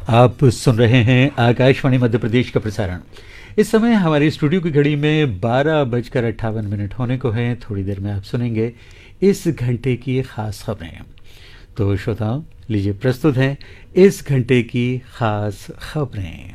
आप सुन रहे हैं आकाशवाणी मध्य प्रदेश का प्रसारण। इस समय हमारी स्टूडियो की घड़ी में 12:58 होने को हैं। थोड़ी देर में आप सुनेंगे इस घंटे की खास खबरें। तो श्रोताओं, लीजिए प्रस्तुत हैं इस घंटे की खास खबरें।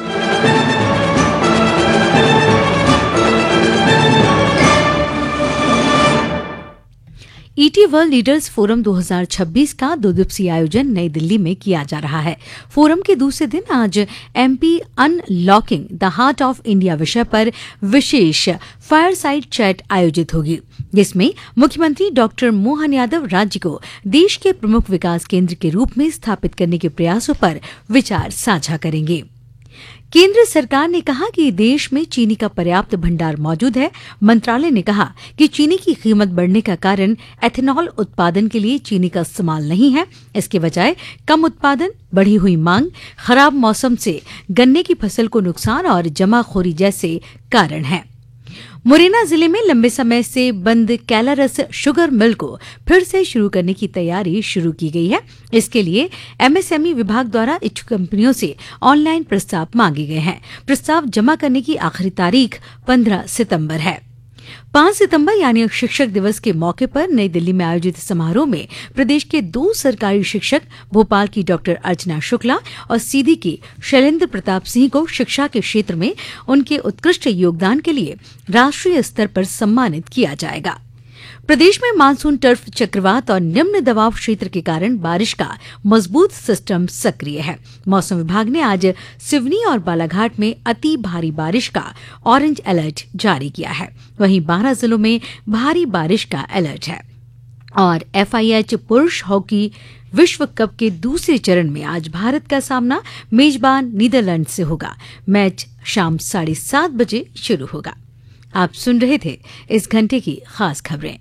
ईटी वर्ल्ड लीडर्स फोरम 2026 का 2 दिवसीय आयोजन नई दिल्ली में किया जा रहा है। फोरम के दूसरे दिन आज MP unlocking the heart of India विषय पर विशेष फायरसाइड चैट आयोजित होगी, जिसमें मुख्यमंत्री डॉक्टर मोहन यादव राज्य को देश के प्रमुख विकास केंद्र के रूप में स्थापित करने के प्रयासों पर विचार साझा करेंगे। केंद्र सरकार ने कहा कि देश में चीनी का पर्याप्त भंडार मौजूद है। मंत्रालय ने कहा कि चीनी की कीमत बढ़ने का कारण एथेनॉल उत्पादन के लिए चीनी का इस्तेमाल नहीं है। इसके बजाय कम उत्पादन, बढ़ी हुई मांग, खराब मौसम से गन्ने की फसल को नुकसान और जमाखोरी जैसे कारण हैं। मुरैना जिले में लंबे समय से बंद कैलारस शुगर मिल को फिर से शुरू करने की तैयारी शुरू की गई है। इसके लिए एमएसएमई विभाग द्वारा इच्छुक कंपनियों से ऑनलाइन प्रस्ताव मांगे गए हैं। प्रस्ताव जमा करने की आखिरी तारीख 15 सितंबर है। 5 सितंबर यानी शिक्षक दिवस के मौके पर नई दिल्ली में आयोजित समारोह में प्रदेश के 2 सरकारी शिक्षक, भोपाल की डॉक्टर अर्चना शुक्ला और सीधी की शैलेंद्र प्रताप सिंह को शिक्षा के क्षेत्र में उनके उत्कृष्ट योगदान के लिए राष्ट्रीय स्तर पर सम्मानित किया जाएगा। प्रदेश में मानसून टर्फ चक्रवात और निम्न दबाव क्षेत्र के कारण बारिश का मजबूत सिस्टम सक्रिय है। मौसम विभाग ने आज सिवनी और बालाघाट में अति भारी बारिश का ऑरेंज अलर्ट जारी किया है। वहीं 12 जिलों में भारी बारिश का अलर्ट है। और एफआईएच पुरुष हॉकी विश्व कप के दूसरे चरण में आज भारत का सामना मेजबान नीदरलैंड से होगा। मैच शाम 7:30 बजे शुरू होगा। आप सुन रहे थे इस घंटे की खास खबरें।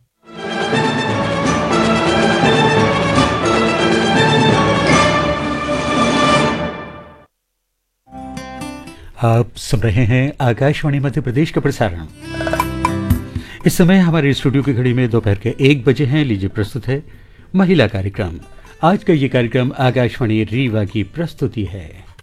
आप सुन रहे हैं आकाशवाणी मध्य प्रदेश का प्रसारण। इस समय हमारे स्टूडियो की घड़ी में दोपहर के 1 बजे हैं। लीजिए प्रस्तुत है महिला कार्यक्रम। आज का ये कार्यक्रम आकाशवाणी रीवा की प्रस्तुति है।